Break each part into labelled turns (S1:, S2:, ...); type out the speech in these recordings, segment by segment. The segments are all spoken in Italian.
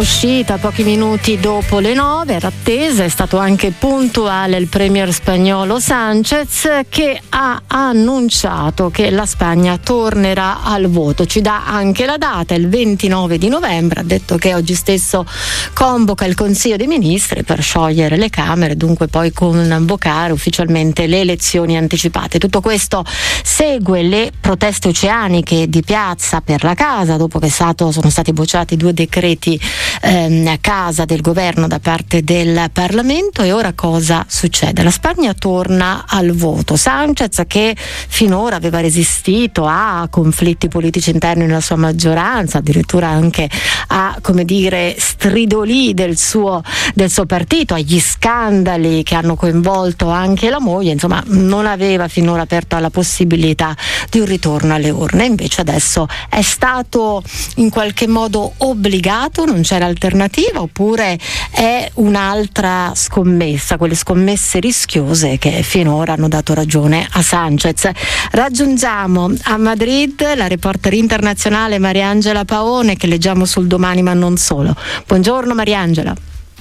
S1: Uscita pochi minuti dopo le 9, era attesa, è stato anche puntuale il premier spagnolo Sánchez, che ha annunciato che la Spagna tornerà al voto. Ci dà anche la data, il 29 di novembre, ha detto che oggi stesso convoca il Consiglio dei Ministri per sciogliere le Camere, dunque poi convocare ufficialmente le elezioni anticipate. Tutto questo segue le proteste oceaniche di piazza per la casa, dopo che sono stati bocciati 2 decreti a casa del governo da parte del Parlamento. E ora cosa succede? La Spagna torna al voto. Sánchez, che finora aveva resistito a conflitti politici interni nella sua maggioranza, addirittura anche a, stridoli del suo partito, agli scandali che hanno coinvolto anche la moglie, insomma non aveva finora aperto alla possibilità di un ritorno alle urne. Invece adesso è stato in qualche modo obbligato, non c'era alternativa, oppure è un'altra scommessa, quelle scommesse rischiose che finora hanno dato ragione a Sánchez. Raggiungiamo a Madrid la reporter internazionale Mariangela Paone, che leggiamo sul Domani ma non solo. Buongiorno Mariangela.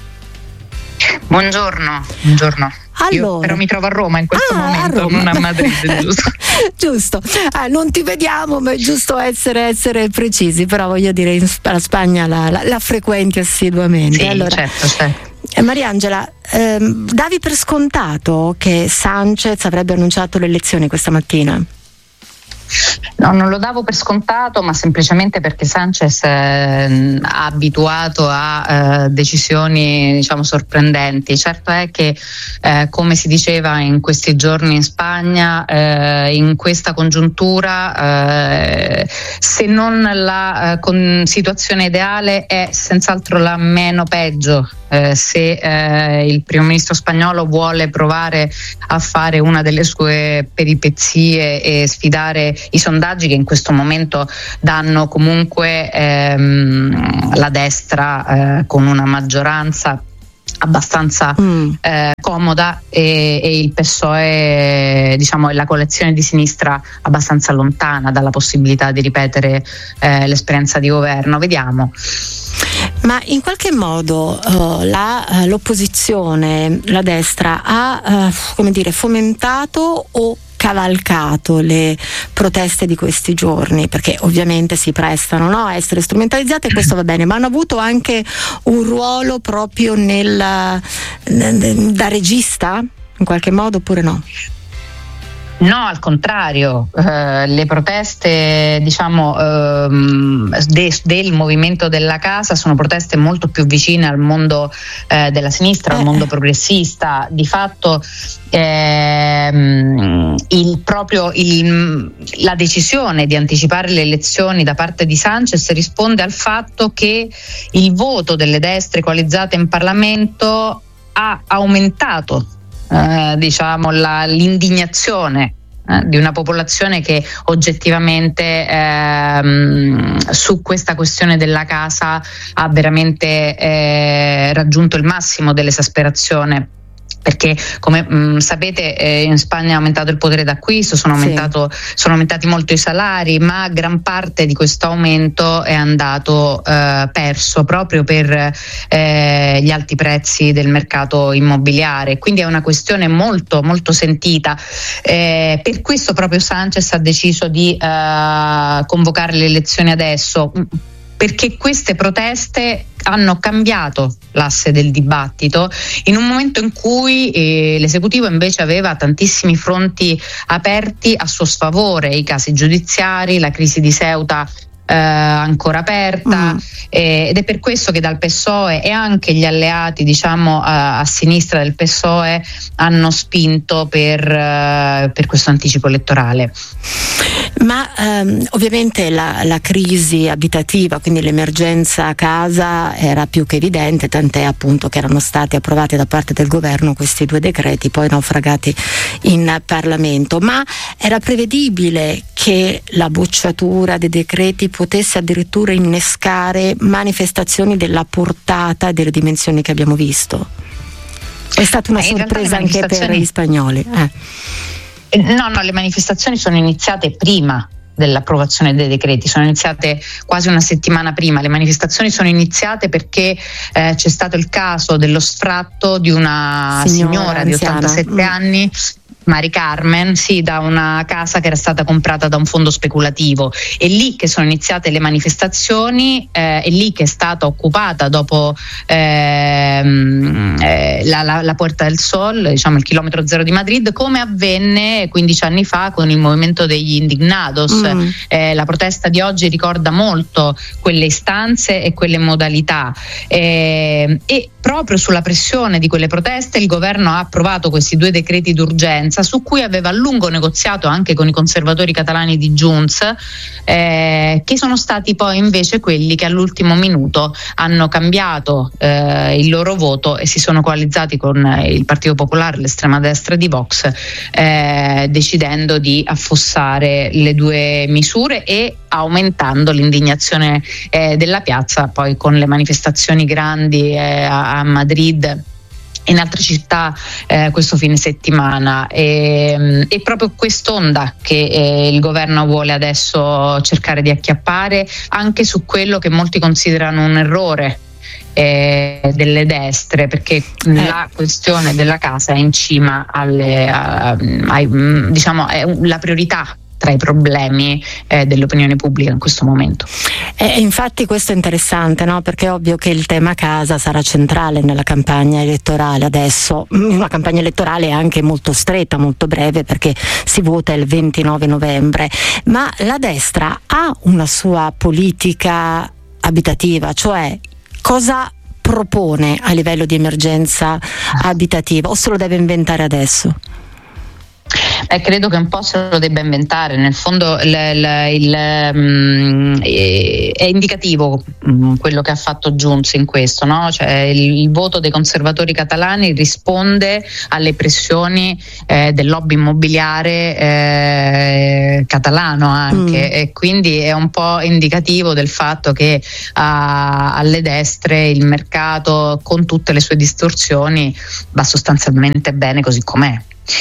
S2: Buongiorno.
S1: Allora,
S2: io però mi trovo a Roma in questo momento, non a Madrid, giusto?
S1: Giusto, non ti vediamo, ma è giusto essere precisi, però voglio dire, la Spagna la frequenti assiduamente.
S2: Sì,
S1: allora,
S2: certo.
S1: Mariangela, davi per scontato che Sánchez avrebbe annunciato le elezioni questa mattina?
S2: No, non lo davo per scontato, ma semplicemente perché Sánchez ha abituato a decisioni sorprendenti. Certo è che come si diceva in questi giorni in Spagna, in questa congiuntura, se non la situazione ideale, è senz'altro la meno peggio. Se il primo ministro spagnolo vuole provare a fare una delle sue peripezie e sfidare i sondaggi che in questo momento danno comunque la destra con una maggioranza abbastanza comoda e il PSOE, è la coalizione di sinistra abbastanza lontana dalla possibilità di ripetere l'esperienza di governo. Vediamo.
S1: Ma in qualche modo l'opposizione, la destra, ha fomentato o cavalcato le proteste di questi giorni, perché ovviamente si prestano a essere strumentalizzate, e questo va bene, ma hanno avuto anche un ruolo proprio da regista in qualche modo, oppure no?
S2: No, al contrario, le proteste del movimento della casa sono proteste molto più vicine al mondo della sinistra, al mondo progressista. Di fatto la decisione di anticipare le elezioni da parte di Sánchez risponde al fatto che il voto delle destre coalizzate in Parlamento ha aumentato l'indignazione di una popolazione che oggettivamente su questa questione della casa ha veramente raggiunto il massimo dell'esasperazione. Perché come sapete in Spagna è aumentato il potere d'acquisto, sono aumentati molto i salari, ma gran parte di questo aumento è andato perso proprio per gli alti prezzi del mercato immobiliare, quindi è una questione molto molto sentita. Per questo proprio Sánchez ha deciso di convocare le elezioni adesso, perché queste proteste hanno cambiato l'asse del dibattito in un momento in cui l'esecutivo invece aveva tantissimi fronti aperti a suo sfavore: i casi giudiziari, la crisi di Ceuta ancora aperta, ed è per questo che dal PSOE e anche gli alleati a sinistra del PSOE hanno spinto per questo anticipo elettorale.
S1: Ma ovviamente la crisi abitativa, quindi l'emergenza casa, era più che evidente, tant'è appunto che erano stati approvati da parte del governo questi 2 decreti poi naufragati in Parlamento. Ma era prevedibile che la bocciatura dei decreti potesse addirittura innescare manifestazioni della portata e delle dimensioni che abbiamo visto? È stata una sorpresa anche per gli spagnoli.
S2: No, le manifestazioni sono iniziate prima dell'approvazione dei decreti, sono iniziate quasi una settimana prima. Le manifestazioni sono iniziate perché c'è stato il caso dello sfratto di una signora di 87 anni, Mari Carmen, sì, da una casa che era stata comprata da un fondo speculativo. È lì che sono iniziate le manifestazioni, è lì che è stata occupata dopo la Puerta del Sol, diciamo il chilometro zero di Madrid, come avvenne 15 anni fa con il movimento degli Indignados. La protesta di oggi ricorda molto quelle istanze e quelle modalità, e proprio sulla pressione di quelle proteste il governo ha approvato questi 2 decreti d'urgenza, su cui aveva a lungo negoziato anche con i conservatori catalani di Junts, che sono stati poi invece quelli che all'ultimo minuto hanno cambiato il loro voto e si sono coalizzati con il Partito Popolare, l'estrema destra di Vox, decidendo di affossare le 2 misure e aumentando l'indignazione della piazza, poi con le manifestazioni grandi a Madrid, in altre città questo fine settimana. È proprio quest'onda che il governo vuole adesso cercare di acchiappare, anche su quello che molti considerano un errore delle destre, perché la questione della casa è in cima diciamo è la priorità tra i problemi dell'opinione pubblica in questo momento.
S1: Infatti questo è interessante, no? Perché è ovvio che il tema casa sarà centrale nella campagna elettorale adesso, una campagna elettorale anche molto stretta, molto breve, perché si vota il 29 novembre, ma la destra ha una sua politica abitativa, cioè cosa propone a livello di emergenza abitativa, o se lo deve inventare adesso?
S2: Credo che un po' se lo debba inventare. Nel fondo è indicativo quello che ha fatto Junts in questo, no? Cioè, il voto dei conservatori catalani risponde alle pressioni del lobby immobiliare catalano anche, e quindi è un po' indicativo del fatto che alle destre il mercato, con tutte le sue distorsioni, va sostanzialmente bene così com'è.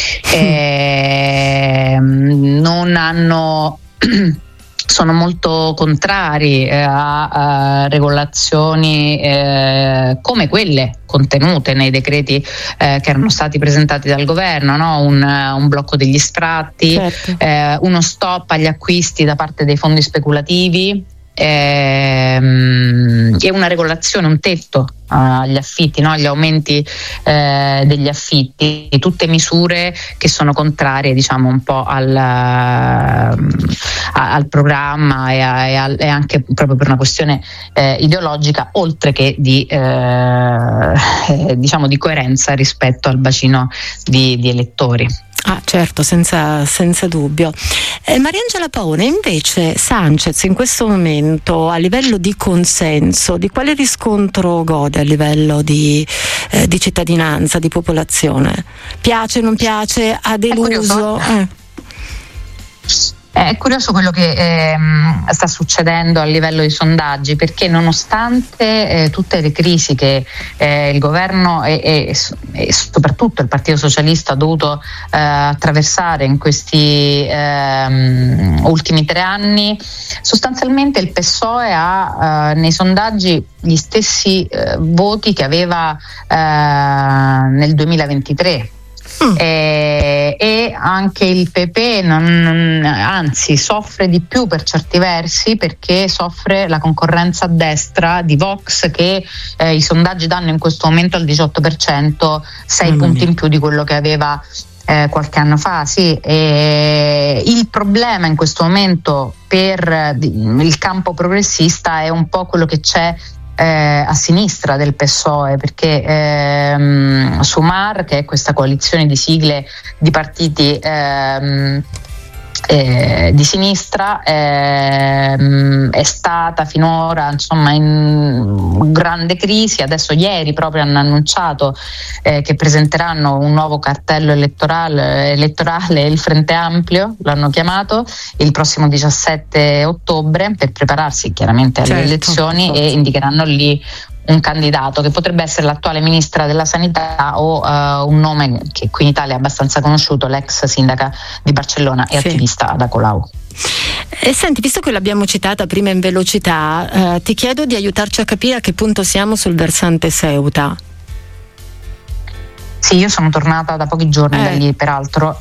S2: Non hanno sono molto contrari a regolazioni come quelle contenute nei decreti che erano stati presentati dal governo, no? Un blocco degli sfratti, certo. Uno stop agli acquisti da parte dei fondi speculativi, e una regolazione, un tetto agli affitti, no? Agli aumenti degli affitti, tutte misure che sono contrarie, diciamo, un po' al programma e anche proprio per una questione ideologica, oltre che di diciamo di coerenza rispetto al bacino di elettori.
S1: Certo, senza dubbio. Mariangela Paone, invece Sánchez in questo momento a livello di consenso, di quale riscontro gode a livello di cittadinanza, di popolazione? Piace, non piace, ha deluso?
S2: È curioso quello che sta succedendo a livello di sondaggi, perché nonostante tutte le crisi che il governo e soprattutto il Partito Socialista ha dovuto attraversare in questi ultimi 3 anni, sostanzialmente il PSOE ha nei sondaggi gli stessi voti che aveva nel 2023. E anche il PP anzi soffre di più per certi versi, perché soffre la concorrenza a destra di Vox, che i sondaggi danno in questo momento al 18%, 6 punti in più di quello che aveva qualche anno fa. Sì. Il problema in questo momento per il campo progressista è un po' quello che c'è a sinistra del PSOE, perché Sumar, che è questa coalizione di sigle di partiti di sinistra, è stata finora, insomma, in grande crisi. Adesso ieri proprio hanno annunciato che presenteranno un nuovo cartello elettorale, il Frente Ampio l'hanno chiamato, il prossimo 17 ottobre, per prepararsi chiaramente alle elezioni, e indicheranno lì un candidato che potrebbe essere l'attuale ministra della sanità o un nome che qui in Italia è abbastanza conosciuto, l'ex sindaca di Barcellona e attivista Ada Colau.
S1: E senti, visto che l'abbiamo citata prima in velocità, ti chiedo di aiutarci a capire a che punto siamo sul versante Ceuta.
S2: Sì, io sono tornata da pochi giorni da lì, peraltro.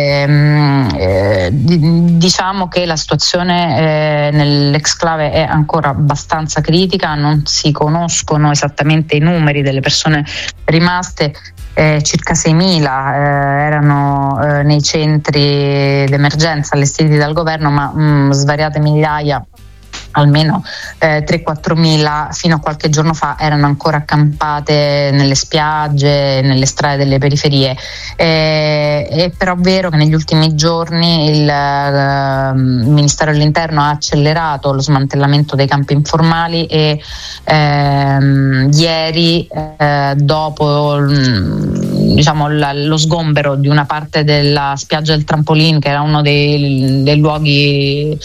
S2: Diciamo che la situazione nell'exclave è ancora abbastanza critica, non si conoscono esattamente i numeri delle persone rimaste. Circa 6.000 erano nei centri d'emergenza allestiti dal governo, ma svariate migliaia, almeno 3-4.000 fino a qualche giorno fa, erano ancora accampate nelle spiagge, nelle strade delle periferie. È però vero che negli ultimi giorni il Ministero dell'Interno ha accelerato lo smantellamento dei campi informali e ieri, dopo lo sgombero di una parte della spiaggia del Trampolin, che era uno dei luoghi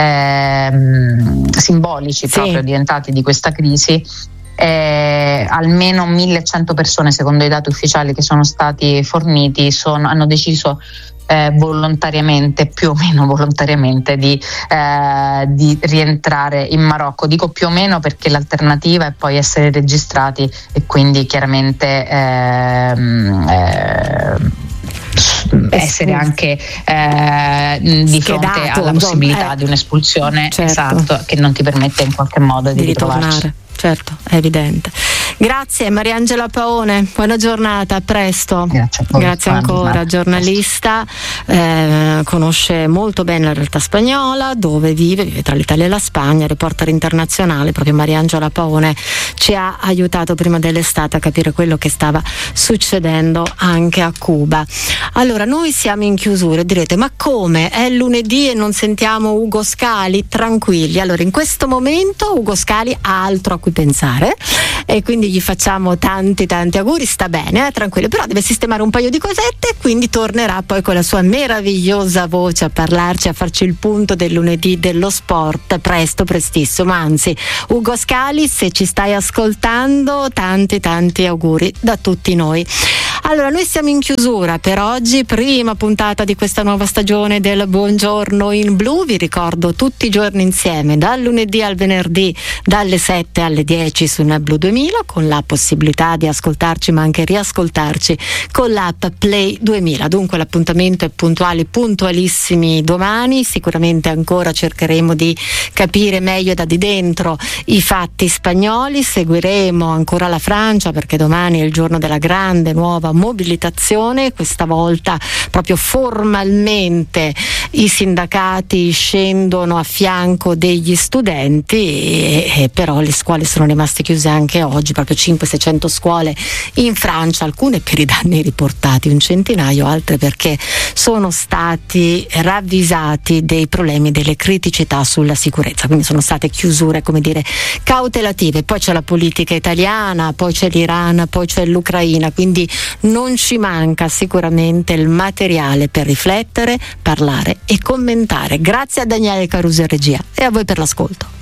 S2: simbolici proprio diventati di questa crisi, almeno 1.100 persone, secondo i dati ufficiali che sono stati forniti, hanno deciso volontariamente, più o meno volontariamente, di rientrare in Marocco. Dico più o meno perché l'alternativa è poi essere registrati e quindi chiaramente essere anche di fronte alla possibilità di un'espulsione, esatto, che non ti permette in qualche modo di ritornare.
S1: Certo, è evidente. Grazie Mariangela Paone, buona giornata, a presto. Grazie ancora, giornalista, conosce molto bene la realtà spagnola, dove vive tra l'Italia e la Spagna, reporter internazionale. Proprio Mariangela Paone ci ha aiutato prima dell'estate a capire quello che stava succedendo anche a Cuba. Allora, noi siamo in chiusura, direte: ma come? È lunedì e non sentiamo Ugo Scali? Tranquilli, allora in questo momento Ugo Scali ha altro a cui pensare e quindi gli facciamo tanti auguri. Sta bene, tranquillo, però deve sistemare un paio di cosette e quindi tornerà poi con la sua meravigliosa voce a parlarci, a farci il punto del lunedì dello sport prestissimo. Anzi, Ugo Scali, se ci stai ascoltando, tanti auguri da tutti noi. Allora, noi siamo in chiusura per oggi, prima puntata di questa nuova stagione del Buongiorno in Blu. Vi ricordo tutti i giorni insieme, dal lunedì al venerdì, dalle 7 alle 10 su NetBlue 2000, con la possibilità di ascoltarci ma anche riascoltarci con l'app Play 2000. Dunque l'appuntamento è puntualissimi domani. Sicuramente ancora cercheremo di capire meglio da di dentro i fatti spagnoli, seguiremo ancora la Francia perché domani è il giorno della grande nuova mobilitazione. Questa volta proprio formalmente i sindacati scendono a fianco degli studenti e però le scuole sono rimaste chiuse anche oggi, proprio 500-600 scuole in Francia, alcune per i danni riportati, un centinaio, altre perché sono stati ravvisati dei problemi, delle criticità sulla sicurezza, quindi sono state chiusure, come dire, cautelative. Poi c'è la politica italiana, poi c'è l'Iran, poi c'è l'Ucraina, quindi non ci manca sicuramente il materiale per riflettere, parlare e commentare. Grazie a Daniele Caruso in regia e a voi per l'ascolto.